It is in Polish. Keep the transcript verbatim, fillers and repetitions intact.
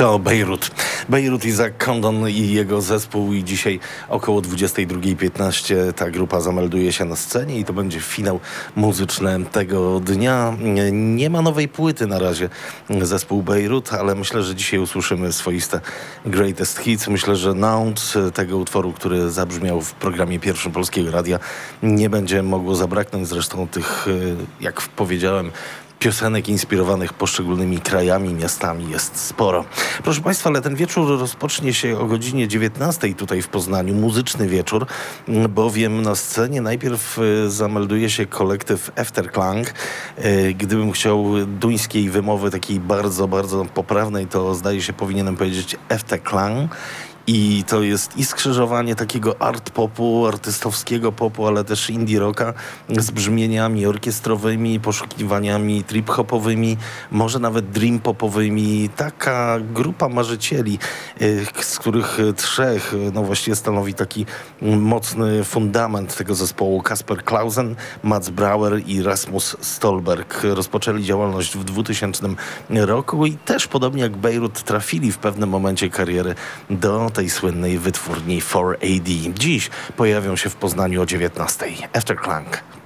To Bejrut. Bejrut, Isaac Condon i jego zespół i dzisiaj około dwudziestej drugiej piętnaście ta grupa zamelduje się na scenie i to będzie finał muzyczny tego dnia. Nie ma nowej płyty na razie zespół Bejrut, ale myślę, że dzisiaj usłyszymy swoiste Greatest Hits. Myślę, że Nount, tego utworu, który zabrzmiał w programie pierwszym Polskiego Radia, nie będzie mogło zabraknąć. Zresztą tych, jak powiedziałem, piosenek inspirowanych poszczególnymi krajami, miastami jest sporo. Proszę Państwa, ale ten wieczór rozpocznie się o godzinie dziewiętnastej tutaj w Poznaniu. Muzyczny wieczór, bowiem na scenie najpierw zamelduje się kolektyw Efterklang. Gdybym chciał duńskiej wymowy takiej bardzo, bardzo poprawnej, to zdaje się powinienem powiedzieć Efterklang. I to jest i skrzyżowanie takiego art popu, artystowskiego popu, ale też indie rocka z brzmieniami orkiestrowymi, poszukiwaniami trip-hopowymi, może nawet dream popowymi. Taka grupa marzycieli, z których trzech no właściwie stanowi taki mocny fundament tego zespołu. Kasper Clausen, Mats Brauer i Rasmus Stolberg rozpoczęli działalność w dwutysięcznym roku i też podobnie jak Bejrut trafili w pewnym momencie kariery do tej słynnej wytwórni cztery A D. Dziś pojawią się w Poznaniu o dziewiętnastej. Efterklang.